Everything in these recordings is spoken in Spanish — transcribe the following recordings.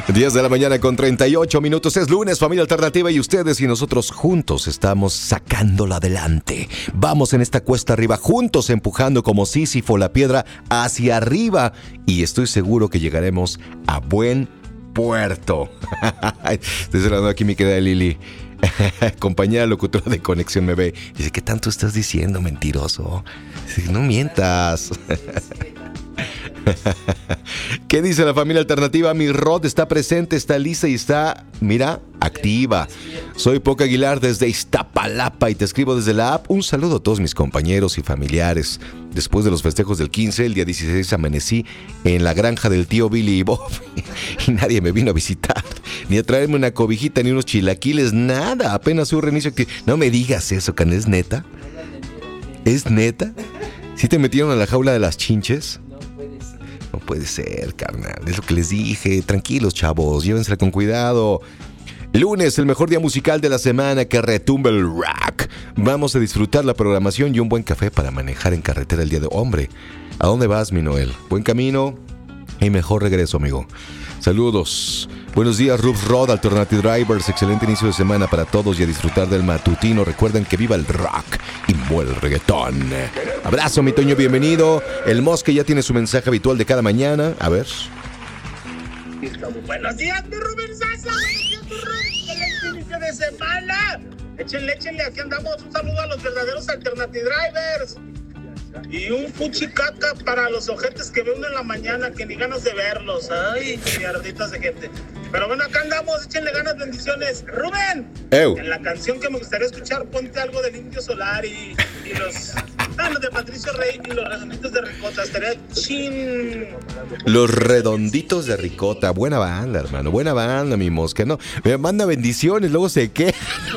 10 de la mañana con 38 minutos. Es lunes, familia alternativa, y ustedes y nosotros juntos estamos sacándola adelante. Vamos en esta cuesta arriba, juntos empujando como Sísifo la piedra hacia arriba. Y estoy seguro que llegaremos a buen puerto. Estoy hablando aquí mi querida Lili, compañera locutora de Conexión MB. Dice, ¿qué tanto estás diciendo, mentiroso? Dice, no mientas. ¿Qué dice la familia alternativa? Mi Rod está presente, está lista y está, mira, activa. Soy Poca Aguilar desde Iztapalapa y te escribo desde la app. Un saludo a todos mis compañeros y familiares. Después de los festejos del 15, el día 16 amanecí en la granja del tío Billy y Bob y nadie me vino a visitar, ni a traerme una cobijita ni unos chilaquiles, nada. Apenas un reinicio activo. No me digas eso, can, ¿es neta? ¿Es neta? ¿Sí te metieron a la jaula de las chinches? No puede ser, carnal. Es lo que les dije. Tranquilos, chavos. Llévensela con cuidado. Lunes, el mejor día musical de la semana, que retumba el rock. Vamos a disfrutar la programación y un buen café para manejar en carretera el día de... Hombre, ¿a dónde vas, mi Noel? Buen camino y mejor regreso, amigo. Saludos. Buenos días, Rubs Rod, Alternative Drivers. Excelente inicio de semana para todos y a disfrutar del matutino. Recuerden que viva el rock y muere el reggaetón. Abrazo, mi Toño, bienvenido. El Mosque ya tiene su mensaje habitual de cada mañana. A ver. Buenos días, mi Rubensazo. Buenos días, mi Rubén. Excelente inicio de semana. Échenle, aquí andamos. Un saludo a los verdaderos Alternative Drivers. Y un fuchicaca para los ojetes que ve uno en la mañana, que ni ganas de verlos. Ay, mierditas de gente. Pero bueno, acá andamos, échenle ganas, bendiciones. Rubén, en la canción que me gustaría escuchar, ponte algo del Indio Solar y los de Patricio Rey y los Redonditos de Ricota. Estaría chin. Los Redonditos de Ricota, buena banda, hermano, buena banda, mi Mosca. No, me manda bendiciones, luego se queja.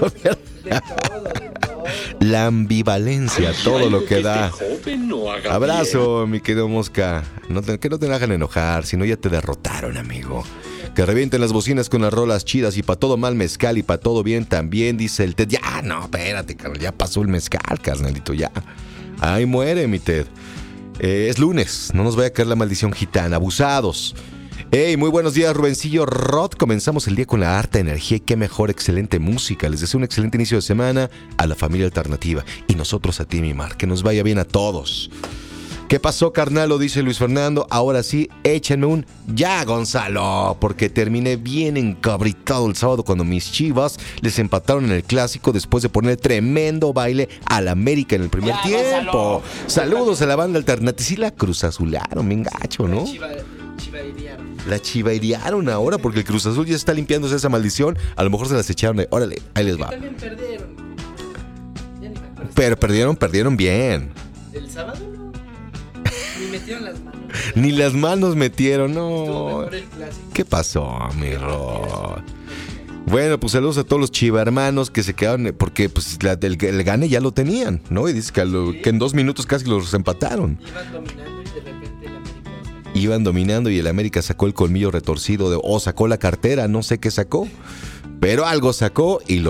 La ambivalencia, todo lo que da. Abrazo, mi querido Mosca. Que no te hagan enojar, si no ya te derrotaron, amigo. Que revienten las bocinas con las rolas chidas y pa' todo mal mezcal y pa' todo bien también, dice el Ted. Ya, no, espérate, carnal, ya pasó el mezcal, carnalito, ya. Ahí muere, mi Ted. Es lunes, no nos vaya a caer la maldición gitana. Abusados. Hey, muy buenos días, Rubencillo Rod. Comenzamos el día con la harta energía y qué mejor, excelente música. Les deseo un excelente inicio de semana a la familia alternativa y nosotros a ti, mi Mar. Que nos vaya bien a todos. ¿Qué pasó, carnal? Lo dice Luis Fernando. Ahora sí, échenme un ya, Gonzalo, porque terminé bien encabritado el sábado cuando mis Chivas les empataron en el clásico después de poner tremendo baile al América en el primer tiempo. Gonzalo. Saludos a la banda alternativa. Sí la cruzazularon, bien gacho, ¿no? La chivairearon ahora porque el Cruz Azul ya está limpiándose esa maldición. A lo mejor se las echaron. Órale, ahí les va. También perdieron. Pero perdieron bien. ¿El sábado no? Ni metieron las manos. Ni las manos metieron, no. Estuvo mejor el clásico. ¿Qué pasó, mi Rod? Bueno, pues saludos a todos los chivarmanos que se quedaron, porque pues el gane ya lo tenían, ¿no? Y dice que en 2 minutos casi los empataron. Iban dominando y el América sacó el colmillo retorcido o sacó la cartera, no sé qué sacó, pero algo sacó y lo